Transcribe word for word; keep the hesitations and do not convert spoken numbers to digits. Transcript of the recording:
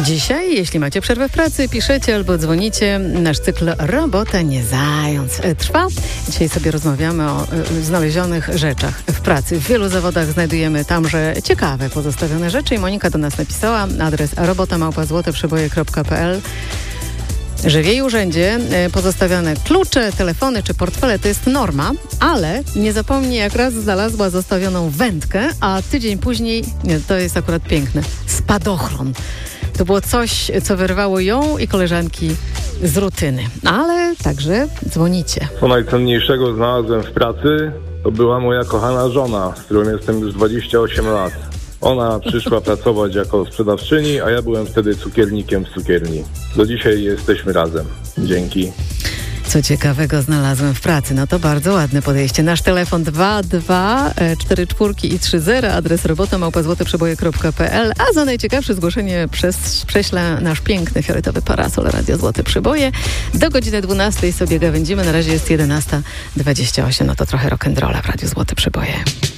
Dzisiaj, jeśli macie przerwę w pracy, piszecie albo dzwonicie. Nasz cykl Robota nie zając trwa. Dzisiaj sobie rozmawiamy o y, znalezionych rzeczach w pracy. W wielu zawodach znajdujemy tamże ciekawe pozostawione rzeczy i Monika do nas napisała adres robota małpa złote przeboje kropka p l, że w jej urzędzie pozostawione klucze, telefony czy portfele to jest norma, ale nie zapomnij, jak raz znalazła zostawioną wędkę, a tydzień później, nie, to jest akurat piękne, spadochron. To było coś, co wyrwało ją i koleżanki z rutyny. Ale także dzwonicie. Co najcenniejszego znalazłem w pracy, to była moja kochana żona, z którą jestem już dwadzieścia osiem lat. Ona przyszła pracować jako sprzedawczyni, a ja byłem wtedy cukiernikiem w cukierni. Do dzisiaj jesteśmy razem. Dzięki. Co ciekawego znalazłem w pracy. No to bardzo ładne podejście. Nasz telefon dwa dwa cztery cztery i trzy zero, adres robota małpa złote przeboje kropka p l, a za najciekawsze zgłoszenie przez, prześlę nasz piękny fioletowy parasol Radio Złote Przeboje. Do godziny dwunastej sobie gawędzimy. Na razie jest jedenasta dwadzieścia osiem. No to trochę rock'n'rolla w Radiu Złote Przeboje.